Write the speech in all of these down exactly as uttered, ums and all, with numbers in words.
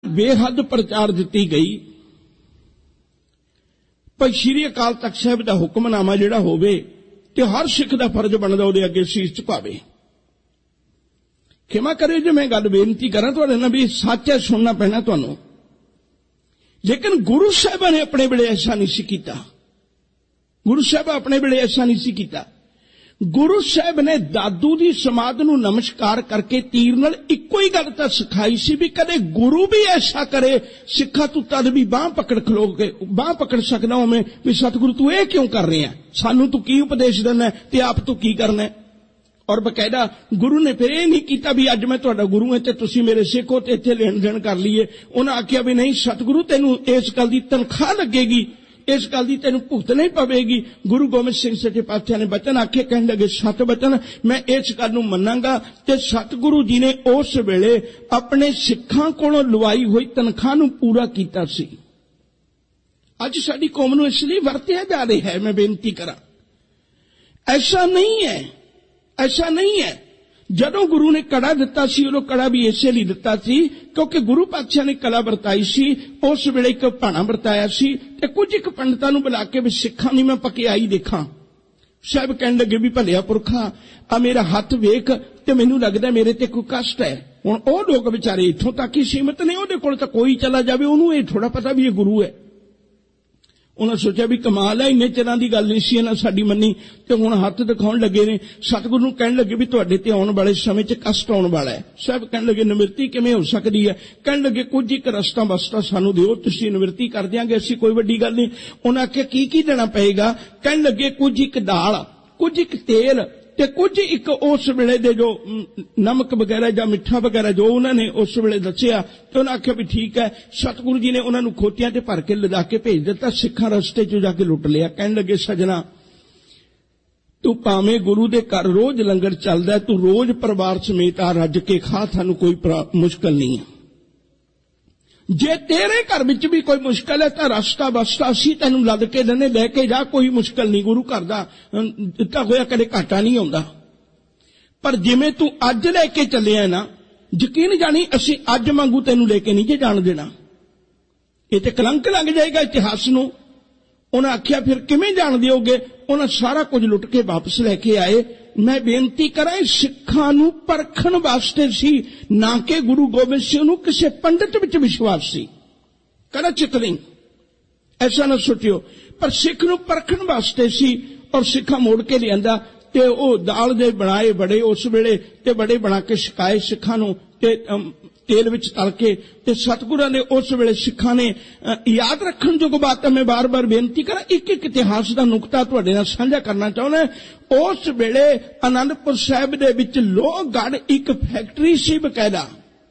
बेहद प्रचार दी गई भाई श्री अकाल तख्त साहिब का हुक्मनामा जिहड़ा होवे ते हर सिख का फर्ज बनता उहदे अगे शीश झुकावे। खिमा करे जो मैं गल बेनती करा तुहाडे नाल भी सच है, सुनना पैना तुहानूं। लेकिन गुरु साहिबां ने अपने वेले ऐसा नहीं सी कीता। गुरु साहिब अपने वेले ऐसा नहीं सी कीता। गुरु साहिब ने दादू दी समाध नूं नमस्कार करके तीर नाल इक्को ही गल तां सिखाई सी भी कदे गुरु भी ऐसा करे सिखा तू तद भी बांह पकड़ खलो के बांह पकड़ सकदा होवें भी सतगुरु तू ये क्यों कर रहे हैं, सानू तू की उपदेश देना ते आप तू की करना है। और बकायदा गुरु ने फिर यह नहीं किया भी अज मैं तुहाडा गुरु है ते तुसीं मेरे सिख हो ते इत्थे लेन देन कर लीए। उन्हां आख्या भी नहीं सतगुरु तैनूं इस गल दी तनख्वाह लगेगी, इस गल की तेन भुगतना ही पवेगी। गुरु गोबिंद सिंह सच्चे पातशाह ने वचन आखे, कहने लगे सत वचन मैं इस गल नूं मन्नांगा ते सतगुरु जी ने उस वेले अपने सिखां कोलों लवाई हुई तनख्वाह नूं पूरा कीता सी। अज साडी कौम नूं इसलिए वरतिया जा रहा है। मैं बेनती करा ऐसा नहीं है, ऐसा नहीं है। जदों गुरु ने कड़ा दिता सी उदों कड़ा भी इसे लिए दिता सी क्योंकि गुरु पातशाह ने कला वरताई सी। उस वेले एक भाणा वरताया सी ते कुछ एक पंडितां नूं बुला के भी सिखां दी मैं पकिआई देखा। साहब कहने लगे भी भलिया पुरखा आ मेरा हथ वेख ते मैनूं लगदा मेरे ते कोई कष्ट है। हुण ओह लोग बेचारे इत्थों तक ही सीमित ने, उहदे कोल तां कोई चला जावे उहनूं इह थोड़ा पता भी ये गुरु है। उन्होंने सोचा भी कमाल है, इन्ने चिरां दी गल नहीं सी इन्हां साडी मन्नी ते हुण हथ दिखाउण लगे ने। सतगुरु नूं कहण लगे भी तुहाडे ते आउण वाले समय च कष्ट आउण वाला है। साहब कहण लगे निवृत्ति किवें हो सकदी है? कहण लगे कुछ एक रस्ता बस्ता सानूं दिओ, तुसीं निवृत्ति कर दिआंगे, असीं कोई वड्डी गल नहीं। उन्हां आख्या की की देना पएगा? कहण लगे कुछ एक दाल, कुछ एक तेल ते कुछ एक उस वेले दे जो नमक वगैरह या मिठा वगैरह जो उन्होंने उस वेले दसिया तो उन्हें आख्या भी ठीक है। सतगुरु जी ने उन्होंने खोतियां ते भर के लिजा के भेज दिता, सिखा रस्ते चो जाके लुट लिया। कहने लगे सजना तू भावें गुरु दे घर रोज लंगर चलदा है, तू रोज परिवार समेत आ रज के खा, थानू कोई मुश्किल नहीं है। जे तेरे घर विच भी कोई मुश्किल है तो रस्ता बस्ता असीं तैनूं लद के देने, लैके जा, कोई मुश्किल नहीं। गुरु घर दा दिता होया कदे घाटा नहीं आउंदा। पर जिवें तू अज लैके चलिया ना, यकीन जानी असीं अज वांगू तैनूं लेके नहीं जे जाण देना, ये ते कलंक लग जाएगा इतिहास नूं। उन्हें आख्या फिर किवें जाण दिओगे? उन्हें सारा कुछ लुट के वापस लैके आए। मैं बेनती करा सिखां नूं परखण वास्ते सी, ना कि गुरु गोबिंद सिंह नूं किसी पंडित विच विश्वास सी। कदा चित नहीं, ऐसा ना सोचियो। पर सिख नूं परखण वास्ते सी और सिखां मोड़ के लिआंदा ते ओह दाल दे बनाए बड़े उस वेले ते बड़े बना के छकाए सिखां नूं ते तेल विच तल के ते सतगुरां ने उस वेले सिखां ने याद रखण जोग बात मैं बार बार बेनती करा। एक एक इतिहास का नुकता तुहाडे नाल साझा करना चाहुंदा। उस वेले आनंदपुर साहिब दे विच लोहगढ़ एक फैक्ट्री सी बकायदा,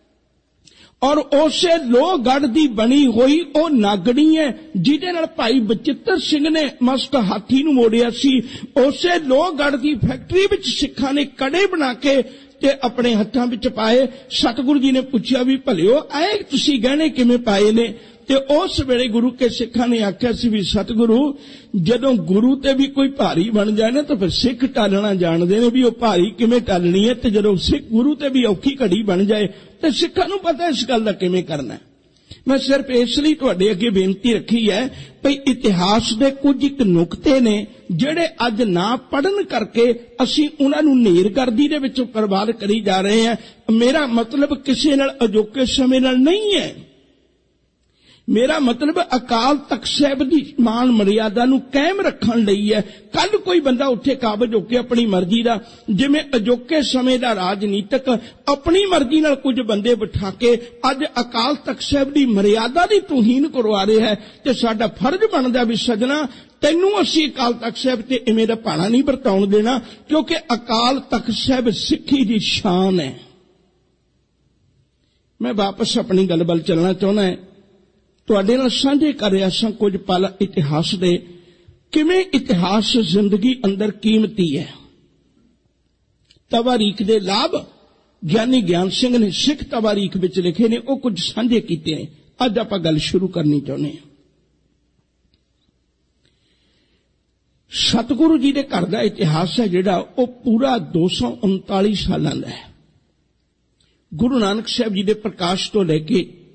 और उसे लोहगढ़ दी बनी हुई ओ नागड़ी है जिहदे नाल भाई बचित्र सिंह ने मस्त हाथी नूं मोड़िया सी। उसे लोहगढ़ दी फैक्ट्री विच सिखां ने कड़े बना के ते अपने हत्थां विच पाए। सतगुरु जी ने पूछा भी भलिओ ऐ तुसीं गहणे किवें पाए ने? ते उस वेले गुरु के सिखां ने आख्या सी भी सतगुरु जदों गुरु ते भी कोई भारी बन जाए ना तो फिर सिख टालना जाणदे ने भी वो भारी किवें टालनी है, ते जदों सिख गुरु ते भी औखी घड़ी बन जाए ते सिखां नूं पता इस गल दा किवें करना है। मैं सिर्फ इसलिए तुहाडे अगे बेनती रखी है भई इतिहास दे कुछ एक नुकते ने जिहड़े अज ना पढ़न करके असीं उन्हां नूं नेरगर्दी दे विच बर्बाद करी जा रहे हैं। मेरा मतलब किसी नाल अजोके समय नाल नहीं है, मेरा मतलब अकाल तख्त साहिब दी मान मर्यादा नूं कायम रखण लई है। कल कोई बंदा उठे काबज होके अपनी मर्जी दा, जिवें अजोके समय दा राजनीतिक अपनी मर्जी नाल कुछ बंदे बिठा के अज अकाल तख्त साहिब दी मर्यादा दी तौहीन करवा रहा है। ते साडा फर्ज बनदा भी सजना तैनूं असीं अकाल तख्त साहिब ते इवें दा भाणा नहीं वरताउण देना, क्योंकि अकाल तख्त साहिब सिੱਖੀ दी शान है। मैं वापस अपनी गल वल चलना चाहुंदा है, तुहाडे नाल साझे कर रहा सां कुछ पल इतिहास दे, किवें इतिहास जिंदगी अंदर कीमती है। तवारीख दे लाभ ज्ञानी ज्ञान सिंह ने सिख तवारीख विच लिखे ने, वो कुछ साझे कीते ने। अज आपां गल शुरू करनी चाहुंदे हां। सतगुरु जी दे घर दा इतिहास है जिहड़ा वो पूरा दो सौ उनताली सालां दा है। गुरु नानक साहब जी दे प्रकाश तो लैके